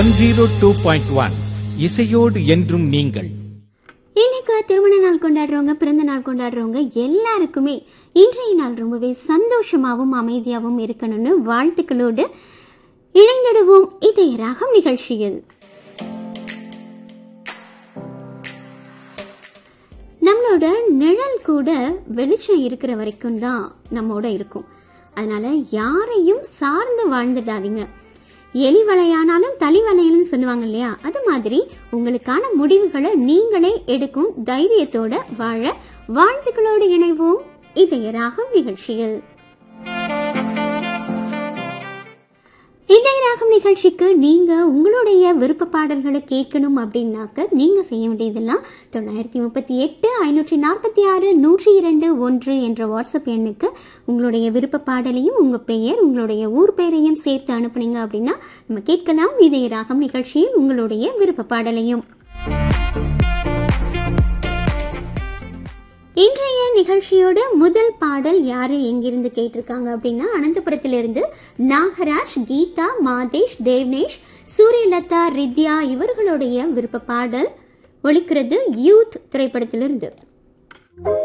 102.1 இசையோடு என்றும் நீங்கள். இன்னைக்கு திருமண நாள் கொண்டாடுறவங்க, பிறந்த நாள் கொண்டாடுறவங்க எல்லாருக்குமே இன்றைய நாள் ரொம்பவே சந்தோஷமாகவும் அமைதியாகவும் இருக்கணும்னு வாழ்த்துக்களோடு இணைந்திடுவோம் இதய ராகம் நிகழ்ச்சியில். நம்மளோட நிழல் கூட வெளிச்சம் இருக்கிற வரைக்கும் தான் நம்மோட இருக்கும். அதனால யாரையும் சார்ந்து வாழ்ந்துடாதீங்க. எலி வலையானாலும் தளி வலையாலும் சொல்லுவாங்க இல்லையா, அது மாதிரி உங்களுக்கான முடிவுகளை நீங்களே எடுக்கும் தைரியத்தோட வாழ வாழ்த்துக்களோடு இணைவோம் இதய ராகம் நிகழ்ச்சியில். இதய ராகம் நிகழ்ச்சிக்கு நீங்க உங்களுடைய விருப்ப பாடல்களை கேட்கணும் அப்படின்னாக்க நீங்க செய்ய வேண்டியதெல்லாம் 938-546-102-1 என்ற வாட்ஸ்அப் எண்ணுக்கு உங்களுடைய விருப்ப பாடலையும் உங்க பெயர், உங்களுடைய ஊர் பெயரையும் சேர்த்து அனுப்புனீங்க அப்படின்னா நம்ம கேட்கலாம் இதய ராகம் நிகழ்ச்சியில் உங்களுடைய விருப்ப பாடலையும். இன்றைய நிகழ்ச்சியோட முதல் பாடல் யாரு எங்கிருந்து கேட்டிருக்காங்க அப்படின்னா, அனந்தபுரத்திலிருந்து நாகராஜ், கீதா, மாதேஷ், தேவ்னேஷ், சூரியலதா, ரித்யா இவர்களுடைய விருப்ப பாடல் ஒலிக்கிறது யூத் திரைப்படத்திலிருந்து.